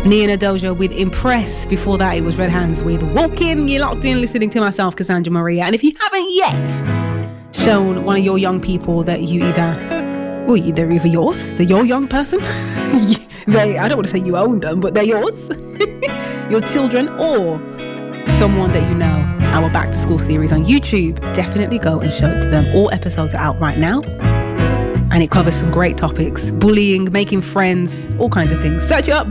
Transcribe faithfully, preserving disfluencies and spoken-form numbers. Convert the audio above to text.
Nina Doja with Impress. Before that, it was Red Hands with Walking. You're locked in listening to myself, Cassandra Maria. And if you haven't yet shown one of your young people that you either, well, they're either yours, they're your young person. they, I don't want to say you own them, but they're yours. Your children, or someone that you know. Our Back to School series on YouTube. Definitely go and show it to them. All episodes are out right now. And it covers some great topics. Bullying, making friends, all kinds of things. Search it up,